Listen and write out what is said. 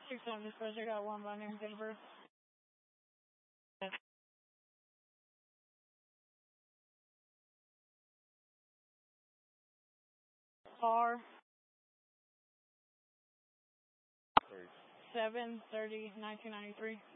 6-1 dispatch, I got 1 by name, date of birth. R 7/30/1993.